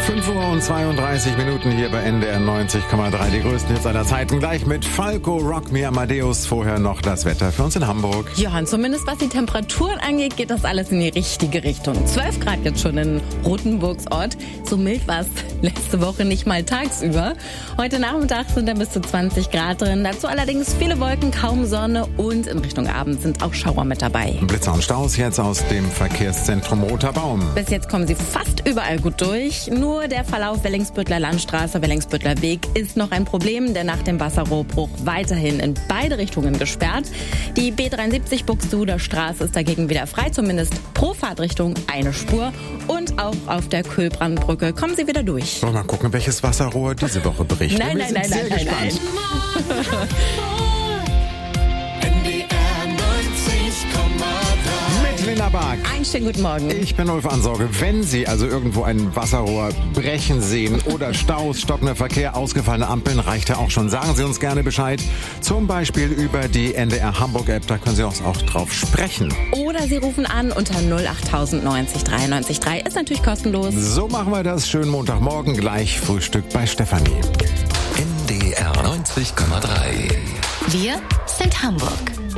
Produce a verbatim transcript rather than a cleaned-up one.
fünf Uhr und zweiunddreißig Minuten hier bei N D R neunzig Komma drei. Die größten Hits aller Zeiten. Gleich mit Falco, Rock Me Amadeus. Vorher noch das Wetter für uns in Hamburg. Johann, zumindest was die Temperaturen angeht, geht das alles in die richtige Richtung. zwölf Grad jetzt schon in Rothenburgsort. So mild war es letzte Woche nicht mal tagsüber. Heute Nachmittag sind dann bis zu zwanzig Grad drin. Dazu allerdings viele Wolken, kaum Sonne und in Richtung Abend sind auch Schauer mit dabei. Blitzer und Staus jetzt aus dem Verkehrszentrum Roter Baum. Bis jetzt kommen sie fast überall gut durch. Nur der Verlauf Wellingsbüttler Landstraße, Wellingsbüttler Weg ist noch ein Problem, denn nach dem Wasserrohrbruch weiterhin in beide Richtungen gesperrt. Die B dreiundsiebzig Buxtehuder Straße ist dagegen wieder frei, zumindest pro Fahrtrichtung eine Spur. Und auch auf der Kühlbrandbrücke kommen sie wieder durch. Wollen wir mal gucken, welches Wasserrohr diese Woche bricht. Nein, nein, nein, nein, nein, nein. Mit Lena Bark. Einen schönen guten Morgen. Ich bin Ulf Ansorge. Wenn Sie also irgendwo ein Wasserrohr brechen sehen oder Staus, stockender Verkehr, ausgefallene Ampeln, reicht ja auch schon. Sagen Sie uns gerne Bescheid. Zum Beispiel über die N D R Hamburg App. Da können Sie uns auch drauf sprechen. Oder Sie rufen an unter null acht null null neunzig dreiundneunzig drei. Ist natürlich kostenlos. So machen wir das. Schönen Montagmorgen. Gleich Frühstück bei Stefanie. N D R neunzig Komma drei. Wir sind Hamburg.